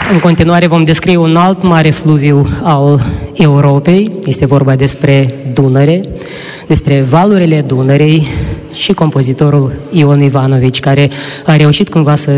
În continuare vom descrie un alt mare fluviu al Europei. Este vorba despre Dunăre, despre valurile Dunărei și compozitorul Ion Ivanovici, care a reușit cumva să